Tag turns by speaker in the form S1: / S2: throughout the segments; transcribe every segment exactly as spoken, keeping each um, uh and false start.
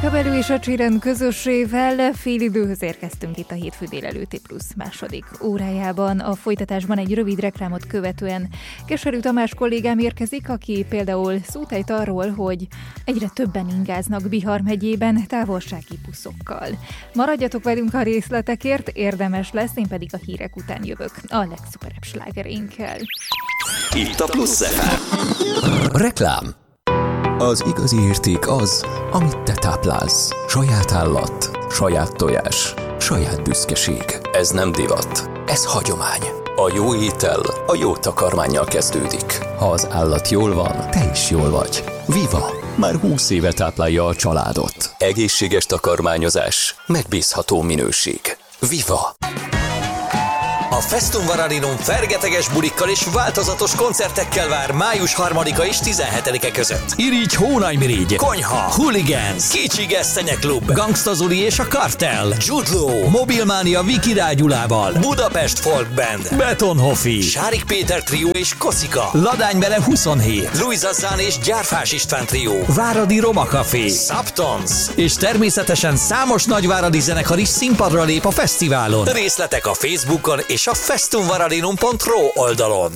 S1: Réka Belő és a Csiren közössével fél időhöz érkeztünk itt a Hétfő Délelőtti Plusz második órájában. A folytatásban egy rövid reklámot követően Keserű Tamás kollégám érkezik, aki például szót ejt arról, hogy egyre többen ingáznak Bihar megyében távolsági buszokkal. Maradjatok velünk a részletekért, érdemes lesz, én pedig a hírek után jövök a legszuperebb slágerénkkel.
S2: Itt a Plusz ef em.
S3: Reklám. Az igazi érték az, amit te táplálsz. Saját állat, saját tojás, saját büszkeség. Ez nem divat, ez hagyomány. A jó étel a jó takarmánnyal kezdődik. Ha az állat jól van, te is jól vagy. Viva! Már húsz éve táplálja a családot. Egészséges takarmányozás, megbízható minőség. Viva!
S2: A Festum Varalinum fergeteges bulikkal és változatos koncertekkel vár május harmadika és tizenhetedike között. Irigy Hónajmirigy, Konyha, Hooligans, Kicsi Gesztenye Klub, Gangsta Zoli és a Kartel, Jude Law, Mobilmania Viki Rágyulával, Budapest Folk Band, Betonhoffi, Sárik Péter Trió és Koszika, Ladánybele huszonhét, Luisa Zán és Gyárfás István Trió, Váradi Roma Café, Subtons, és természetesen számos nagyváradi zenekar is színpadra lép a fesztiválon. Részletek a Facebookon és a festum varalinum pont ro oldalon.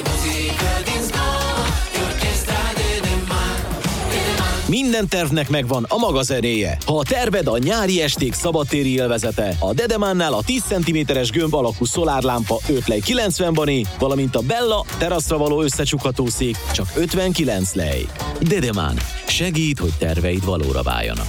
S4: Minden tervnek megvan a maga zenéje. Ha a terved a nyári esték szabadtéri élvezete, a Dedemánnál a tíz centiméteres gömb alakú szolárlámpa öt lej kilencven bané, valamint a Bella teraszra való összecsukhatószék csak ötvenkilenc lej. Dedemán. Segít, hogy terveid valóra váljanak.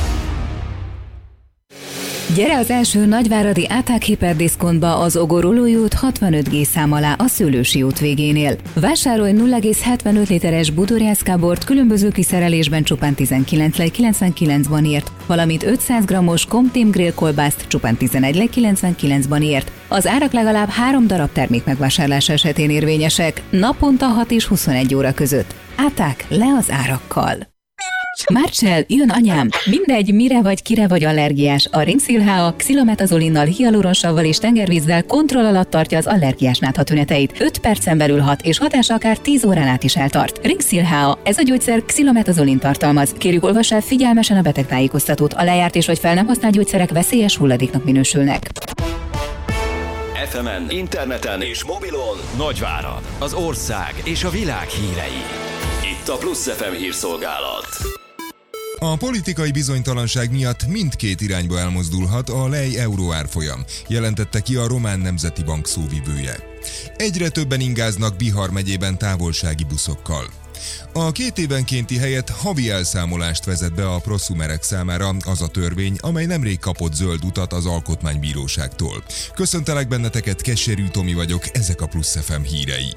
S5: Gyere az első nagyváradi á té á Hiperdiszkontba az Ogorolói út hatvanöt G szám alá a Szőlősi út végénél. Vásárolj nulla egész hetvenöt literes budorjászkábort különböző kiszerelésben csupán tizenkilenc lej kilencvenkilenc banért, valamint ötszáz grammos Comteam grill kolbászt csupán tizenegy lej kilencvenkilenc banért. Az árak legalább három darab termék megvásárlása esetén érvényesek, naponta hat és huszonegy óra között. á té á le az árakkal. Marcell, jön anyám! Mindegy, mire vagy, kire vagy allergiás, a Ringsil há á xilometazolinal, hialuronsavval és tengervízzel kontroll alatt tartja az allergiás nátha tüneteit. öt percen belül hat, és hatása akár tíz órán át is eltart. Ringsil há á, ez a gyógyszer xilometazolin tartalmaz. Kérjük, olvass el figyelmesen a betegtájékoztatót. A lejárt és vagy fel nem használt gyógyszerek veszélyes hulladéknak minősülnek.
S2: ef emen, interneten és mobilon Nagyvárad, az ország és a világ hírei. Itt a Plusz ef em hírszolgálat.
S6: A politikai bizonytalanság miatt mindkét irányba elmozdulhat a lej euró árfolyam, jelentette ki a Román Nemzeti Bank szóvivője. Egyre többen ingáznak Bihar megyében távolsági buszokkal. A két évenkénti helyett havi elszámolást vezet be a proszumerek számára az a törvény, amely nemrég kapott zöld utat az Alkotmánybíróságtól. Köszöntelek benneteket, Keserű Tomi vagyok, ezek a Plusz ef em hírei.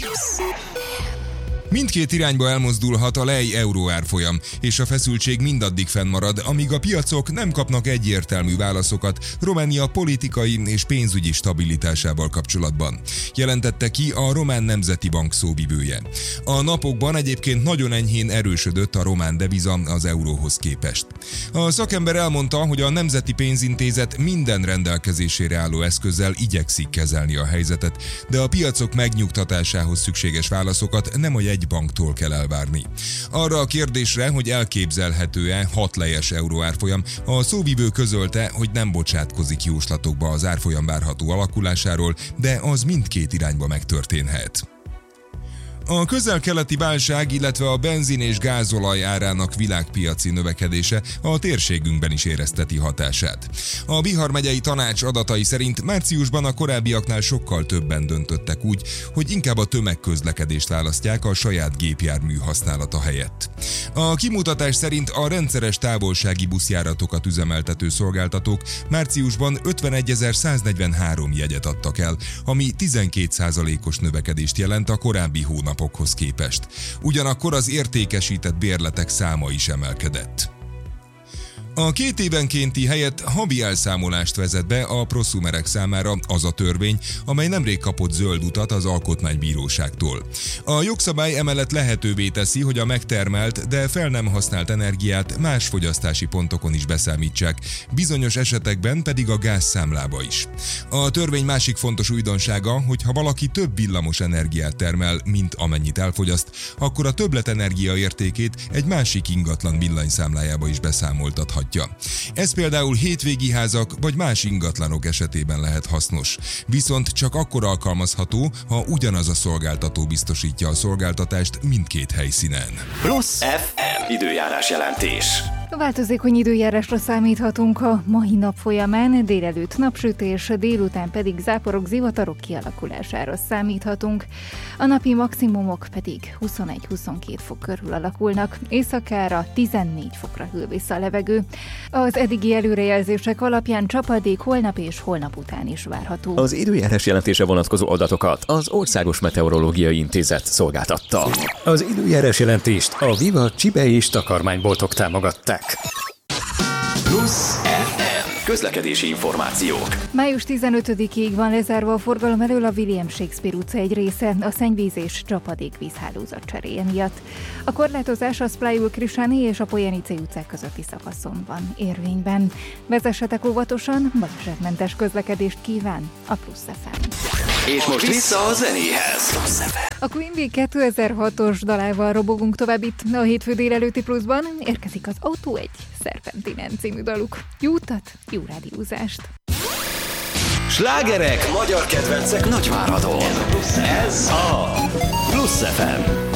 S6: Mindkét irányba elmozdulhat a lej euró árfolyam, és a feszültség mindaddig fennmarad, amíg a piacok nem kapnak egyértelmű válaszokat Románia politikai és pénzügyi stabilitásával kapcsolatban, jelentette ki a Román Nemzeti Bank szóvivője. A napokban egyébként nagyon enyhén erősödött a román deviza az euróhoz képest. A szakember elmondta, hogy a Nemzeti Pénzintézet minden rendelkezésére álló eszközzel igyekszik kezelni a helyzetet, de a piacok megnyugtatásához szükséges válaszokat nem a egy banktól kell elvárni. Arra a kérdésre, hogy elképzelhető-e hat lejes euró árfolyam, a szóvivő közölte, hogy nem bocsátkozik jóslatokba az árfolyam várható alakulásáról, de az mindkét irányba megtörténhet. A közel-keleti válság, illetve a benzin és gázolaj árának világpiaci növekedése a térségünkben is érezteti hatását. A Bihar megyei tanács adatai szerint márciusban a korábbiaknál sokkal többen döntöttek úgy, hogy inkább a tömegközlekedést választják a saját gépjármű használata helyett. A kimutatás szerint a rendszeres távolsági buszjáratokat üzemeltető szolgáltatók márciusban ötvenegyezer-száznegyvenhárom jegyet adtak el, ami tizenkét százalékos növekedést jelent a korábbi hónap napokhoz képest. Ugyanakkor az értékesített bérletek száma is emelkedett. A két évenkénti helyett havi elszámolást vezet be a proszumerek számára az a törvény, amely nemrég kapott zöld utat az Alkotmánybíróságtól. A jogszabály emellett lehetővé teszi, hogy a megtermelt, de fel nem használt energiát más fogyasztási pontokon is beszámítsák, bizonyos esetekben pedig a gázszámlába is. A törvény másik fontos újdonsága, hogy ha valaki több villamos energiát termel, mint amennyit elfogyaszt, akkor a többletenergia értékét egy másik ingatlan villanyszámlájába is beszámoltathatja. Ez például hétvégi házak vagy más ingatlanok esetében lehet hasznos. Viszont csak akkor alkalmazható, ha ugyanaz a szolgáltató biztosítja a szolgáltatást mindkét helyszínen.
S2: Plusz ef em időjárás jelentés.
S1: Változékony időjárásra számíthatunk a mai nap folyamán, délelőtt napsütés, délután pedig záporok, zivatarok kialakulására számíthatunk. A napi maximumok pedig huszonegy-huszonkét fok körül alakulnak, éjszakára tizennégy fokra hűl vissza a levegő. Az eddigi előrejelzések alapján csapadék holnap és holnap után is várható.
S3: Az időjárás jelentése vonatkozó adatokat az Országos Meteorológiai Intézet szolgáltatta. Az időjárás jelentést a Viva Csibe és takarmányboltok támogatták.
S2: Plusz ef em közlekedési információk.
S1: május tizenötödikéig van lezárva a forgalom elől a William Shakespeare utca egy része a szennyvíz és csapadékvízhálózat cseréje miatt. A korlátozás a Szplájul-Krissáné és a Pojenicé utcák közötti szakaszon van érvényben. Vezessetek óvatosan, balesetmentes közlekedést kíván a Plusz ef em.
S2: És most vissza a zenéhez.
S1: A Queen Bee kétezer-hatos dalával robogunk tovább itt a hétfő délelőtti Pluszban. Érkezik az Autó egy Szerpentinen című daluk. Jó utat, jó rádiózást!
S2: Slágerek, magyar kedvencek Nagyváradon. Ez a Plusz ef em.